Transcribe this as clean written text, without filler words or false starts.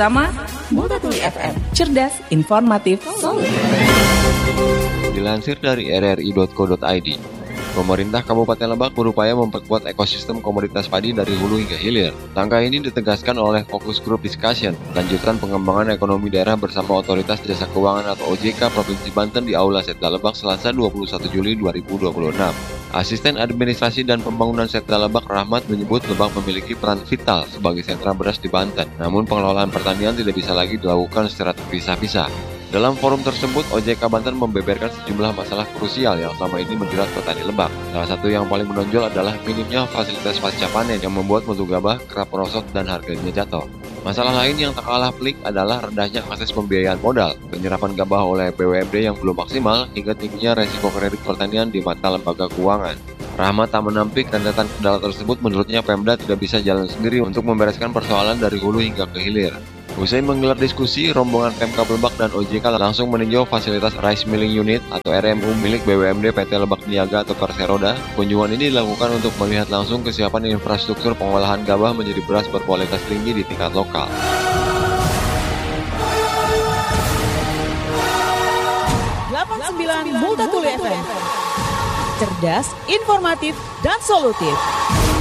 bersama Multatuli FM, cerdas, informatif, solutif. Dilansir dari rri.co.id, pemerintah Kabupaten Lebak berupaya memperkuat ekosistem komoditas padi dari hulu hingga hilir. Langkah ini ditegaskan oleh Focus Group Discussion, lanjutan pengembangan ekonomi daerah bersama Otoritas Jasa Keuangan atau OJK Provinsi Banten di Aula Setda Lebak Selasa 21 Juli 2026. Asisten Administrasi dan Pembangunan Setda Lebak Rahmat menyebut Lebak memiliki peran vital sebagai sentra beras di Banten. Namun pengelolaan pertanian tidak bisa lagi dilakukan secara terpisah-pisah. Dalam forum tersebut, OJK Banten membeberkan sejumlah masalah krusial yang selama ini menjerat petani Lebak. Salah satu yang paling menonjol adalah minimnya fasilitas pasca panen yang membuat mutu gabah kerap merosot dan harganya jatuh. Masalah lain yang tak kalah pelik adalah rendahnya akses pembiayaan modal, penyerapan gabah oleh BUMD yang belum maksimal, hingga tingginya resiko kredit pertanian di mata lembaga keuangan. Rahmat tak menampik rentetan kendala tersebut. Menurutnya Pemda tidak bisa jalan sendiri untuk membereskan persoalan dari hulu hingga ke hilir. Usai menggelar diskusi, rombongan Pemkab Lebak dan OJK langsung meninjau fasilitas Rice Milling Unit atau RMU milik BUMD PT Lebak Niaga atau Perseroda. Kunjungan ini dilakukan untuk melihat langsung kesiapan infrastruktur pengolahan gabah menjadi beras berkualitas tinggi di tingkat lokal. Multatuli FM, cerdas, informatif, dan solutif.